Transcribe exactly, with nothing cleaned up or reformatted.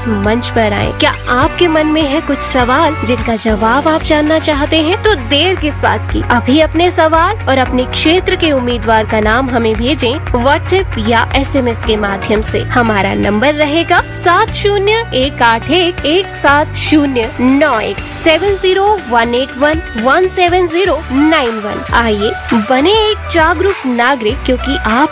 मंच पर आएं। क्या आपके मन में है कुछ सवाल जिनका जवाब आप जानना चाहते हैं? तो देर किस बात की, अभी अपने सवाल और अपने क्षेत्र के उम्मीदवार का नाम हमें भेजें व्हाट्सएप या एसएमएस के माध्यम से। हमारा नंबर रहेगा सात शून्य एक आठ एक एक सात शून्य नौ एक seven zero one eight one one seven zero nine one. आइए बने एक जागरूक नागरिक, क्योंकि आप